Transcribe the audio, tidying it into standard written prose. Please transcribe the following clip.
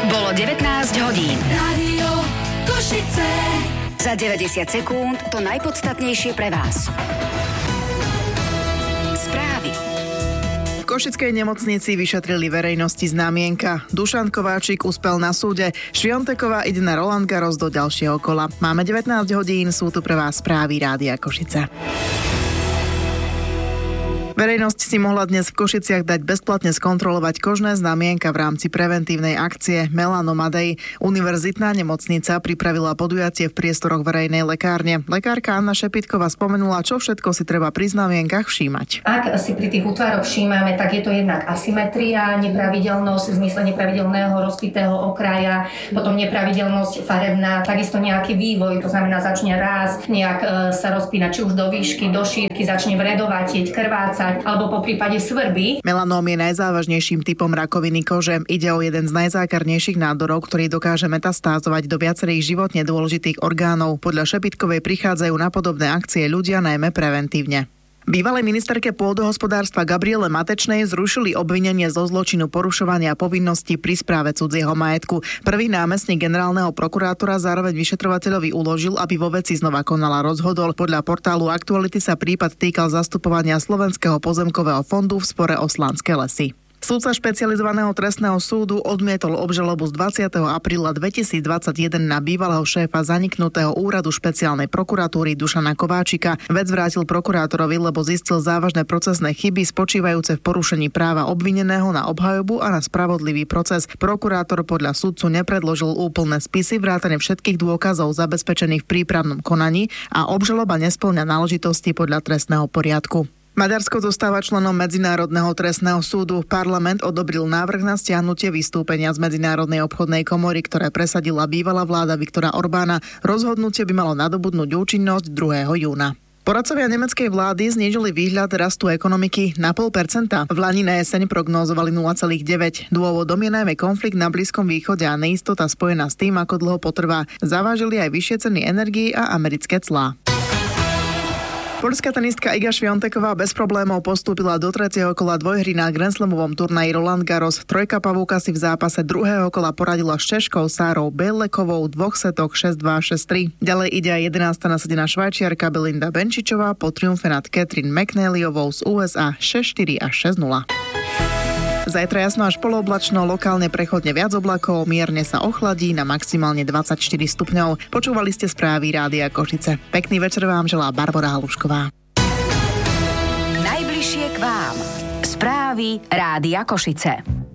Bolo 19 hodín. Rádio Košice. Za 90 sekúnd to najpodstatnejšie pre vás. Správy. V košickej nemocnici vyšetrili verejnosti známienka. Dušan Kováčik uspel na súde. Švionteková ide na Roland Garros do ďalšieho kola. Máme 19 hodín, sú tu pre vás správy Rádia Košice. Verejnosť si mohla dnes v Košiciach dať bezplatne skontrolovať kožné znamienka v rámci preventívnej akcie Melanoma Day. Univerzitná nemocnica pripravila podujatie v priestoroch verejnej lekárne. Lekárka Anna Šepitková spomenula, čo všetko si treba pri znamienkach všímať. Ak si pri tých útvaroch všímame, tak je to jednak asymetria, nepravidelnosť v zmysle nepravidelného rozpitého okraja, potom nepravidelnosť farebná, takisto nejaký vývoj, to znamená začne rásť, nejak sa rozpína či už do výšky, do šírky, začne vredovatiť, krvácať alebo po prípade svrbí. Melanóm je najzávažnejším typom rakoviny kože. Ide o jeden z najzákarnejších nádorov, ktorý dokáže metastázovať do viacerých životne dôležitých orgánov. Podľa Šepitkovej prichádzajú na podobné akcie ľudia najmä preventívne. Bývalej ministerke pôdohospodárstva Gabriele Matečnej zrušili obvinenie zo zločinu porušovania povinností pri správe cudzieho majetku. Prvý námestník generálneho prokurátora zároveň vyšetrovateľovi uložil, aby vo veci znova konala, rozhodol. Podľa portálu Aktuality sa prípad týkal zastupovania Slovenského pozemkového fondu v spore o Slánske lesy. Súdca špecializovaného trestného súdu odmietol obžalobu z 20. apríla 2021 na bývalého šéfa zaniknutého úradu špeciálnej prokuratúry Dušana Kováčika. Vec vrátil prokurátorovi, lebo zistil závažné procesné chyby spočívajúce v porušení práva obvineného na obhajobu a na spravodlivý proces. Prokurátor podľa súdcu nepredložil úplné spisy vrátane všetkých dôkazov zabezpečených v prípravnom konaní a obžaloba nespĺňa náležitosti podľa trestného poriadku. Maďarsko zostáva členom Medzinárodného trestného súdu. Parlament odobril návrh na stiahnutie vystúpenia z Medzinárodnej obchodnej komory, ktoré presadila bývalá vláda Viktora Orbána. Rozhodnutie by malo nadobudnúť účinnosť 2. júna. Poradcovia nemeckej vlády znížili výhľad rastu ekonomiky na 0,5%. V lani na jeseň prognózovali 0,9%. Dôvodom je najmä konflikt na Blízkom východe a neistota spojená s tým, ako dlho potrvá. Zavážili aj vyššie ceny energií a americké clá. Poľská tenistka Iga Švionteková bez problémov postúpila do 3. kola dvojhry na Grand Slamovom turnaji Roland Garros. Trojka pavúka si v zápase 2. kola poradila s Češkou Sárou Bejlekovou v 2 setoch 6-2, 6-3. Ďalej ide aj 11. nasadená Švajčiarka Belinda Benčičová po triumfe nad Catherine McNallyovou z USA 6-4 a 6-0. Zajtra jasno až polooblačno, lokálne prechodne viac oblakov, mierne sa ochladí na maximálne 24 stupňov. Počúvali ste správy Rádia Košice. Pekný večer vám želá Barbora Halušková. Najbližšie k vám. Správy Rádia Košice.